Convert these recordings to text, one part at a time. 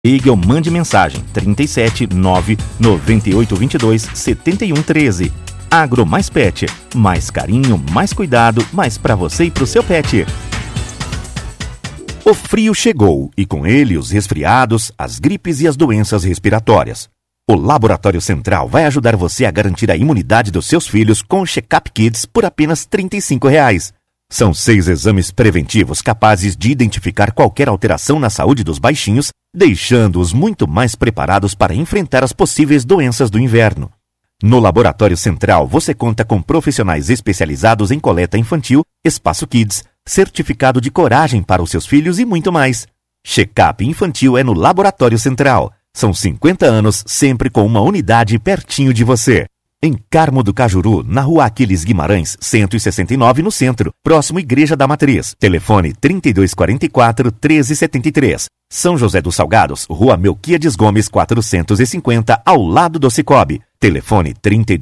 Ligue ou mande mensagem 37 9 9822 7113. Agro Mais Pet. Mais carinho, mais cuidado, mais pra você e pro seu pet. O frio chegou e com ele os resfriados, as gripes e as doenças respiratórias. O Laboratório Central vai ajudar você a garantir a imunidade dos seus filhos com o Check-up Kids por apenas R$ 35. São 6 exames preventivos capazes de identificar qualquer alteração na saúde dos baixinhos, deixando-os muito mais preparados para enfrentar as possíveis doenças do inverno. No Laboratório Central, você conta com profissionais especializados em coleta infantil, espaço Kids, certificado de coragem para os seus filhos e muito mais. Check-up infantil é no Laboratório Central. São 50 anos, sempre com uma unidade pertinho de você. Em Carmo do Cajuru, na Rua Aquiles Guimarães, 169, no centro, próximo Igreja da Matriz. Telefone 3244-1373. São José dos Salgados, Rua Melquíades Gomes, 450, ao lado do Cicobi. Telefone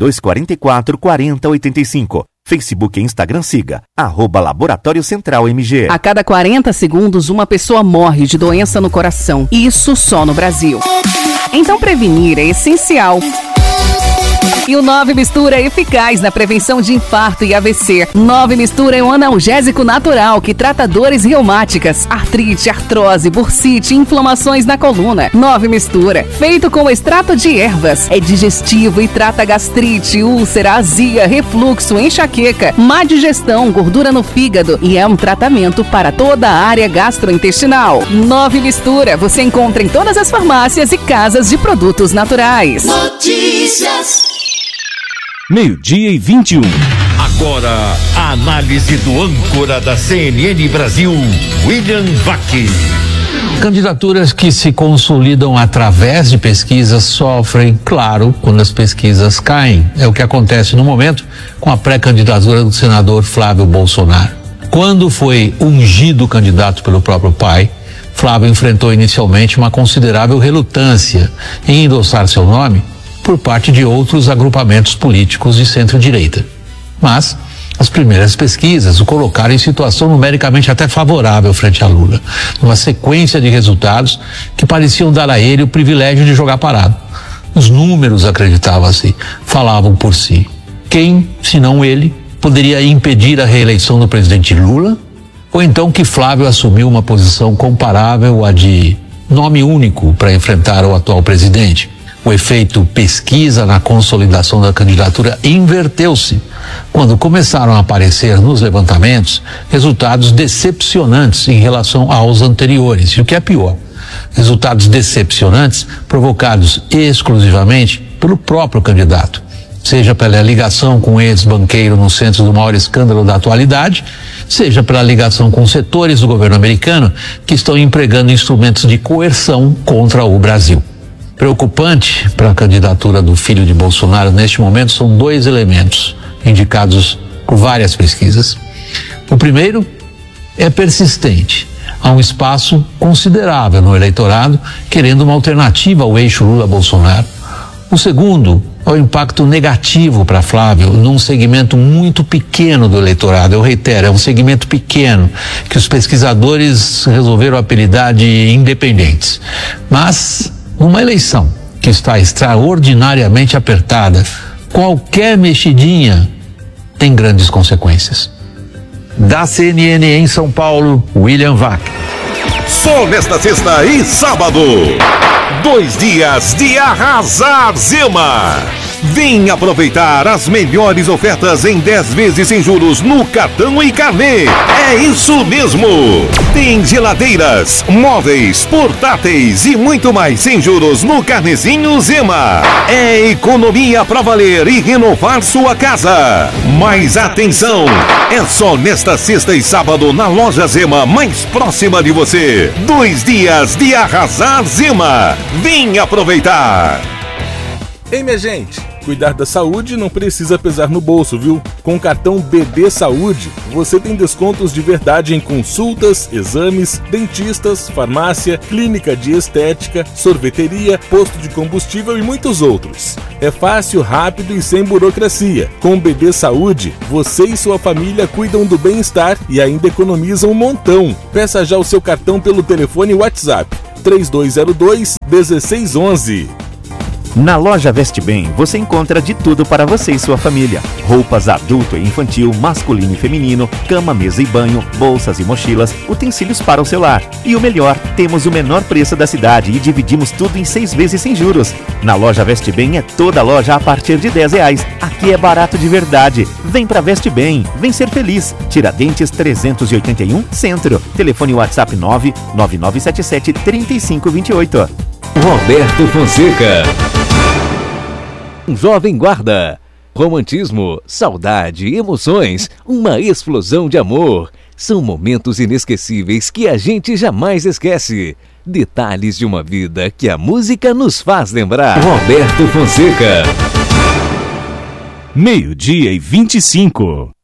3244-4085. Facebook e Instagram siga, @Laboratório Central MG. A cada 40 segundos, uma pessoa morre de doença no coração. Isso só no Brasil. Então prevenir é essencial. E o 9 Mistura é eficaz na prevenção de infarto e AVC. 9 Mistura é um analgésico natural que trata dores reumáticas, artrite, artrose, bursite e inflamações na coluna. 9 Mistura, feito com extrato de ervas, é digestivo e trata gastrite, úlcera, azia, refluxo, enxaqueca, má digestão, gordura no fígado e é um tratamento para toda a área gastrointestinal. 9 Mistura, você encontra em todas as farmácias e casas de produtos naturais. Notícias. 12:21. Agora, a análise do âncora da CNN Brasil, William Vac. Candidaturas que se consolidam através de pesquisas sofrem, claro, quando as pesquisas caem. É o que acontece no momento com a pré-candidatura do senador Flávio Bolsonaro. Quando foi ungido candidato pelo próprio pai, Flávio enfrentou inicialmente uma considerável relutância em endossar seu nome por parte de outros agrupamentos políticos de centro-direita. Mas as primeiras pesquisas o colocaram em situação numericamente até favorável frente a Lula, numa sequência de resultados que pareciam dar a ele o privilégio de jogar parado. Os números, acreditava-se, falavam por si. Quem, senão ele, poderia impedir a reeleição do presidente Lula? Ou então que Flávio assumiu uma posição comparável à de nome único para enfrentar o atual presidente? O efeito pesquisa na consolidação da candidatura inverteu-se quando começaram a aparecer nos levantamentos resultados decepcionantes em relação aos anteriores. E o que é pior, resultados decepcionantes provocados exclusivamente pelo próprio candidato, seja pela ligação com o ex-banqueiro no centro do maior escândalo da atualidade, seja pela ligação com setores do governo americano que estão empregando instrumentos de coerção contra o Brasil. Preocupante para a candidatura do filho de Bolsonaro neste momento são 2 elementos indicados por várias pesquisas. O primeiro é persistente. Há um espaço considerável no eleitorado querendo uma alternativa ao eixo Lula-Bolsonaro. O segundo é o impacto negativo para Flávio num segmento muito pequeno do eleitorado. Eu reitero, é um segmento pequeno que os pesquisadores resolveram apelidar de independentes. Mas numa eleição que está extraordinariamente apertada, qualquer mexidinha tem grandes consequências. Da CNN em São Paulo, William Vac. Só nesta sexta e sábado, 2 dias de arrasar Zema. Vem aproveitar as melhores ofertas em 10 vezes sem juros no cartão e carnê. É isso mesmo! Tem geladeiras, móveis, portáteis e muito mais sem juros no Carnezinho Zema. É economia pra valer e renovar sua casa. Mas atenção! É só nesta sexta e sábado na loja Zema mais próxima de você. 2 dias de arrasar Zema. Vem aproveitar! Ei, minha gente, cuidar da saúde não precisa pesar no bolso, viu? Com o cartão BB Saúde, você tem descontos de verdade em consultas, exames, dentistas, farmácia, clínica de estética, sorveteria, posto de combustível e muitos outros. É fácil, rápido e sem burocracia. Com o BB Saúde, você e sua família cuidam do bem-estar e ainda economizam um montão. Peça já o seu cartão pelo telefone WhatsApp 3202-1611. Na loja Veste Bem, você encontra de tudo para você e sua família. Roupas adulto e infantil, masculino e feminino, cama, mesa e banho, bolsas e mochilas, utensílios para o celular. E o melhor, temos o menor preço da cidade e dividimos tudo em 6 vezes sem juros. Na loja Veste Bem é toda loja a partir de R$10. Aqui é barato de verdade. Vem pra Veste Bem, vem ser feliz. Tiradentes 381, Centro. Telefone WhatsApp 99977-3528. Roberto Fonseca. Um jovem guarda. Romantismo, saudade, emoções, uma explosão de amor. São momentos inesquecíveis que a gente jamais esquece. Detalhes de uma vida que a música nos faz lembrar. Roberto Fonseca. 12:25.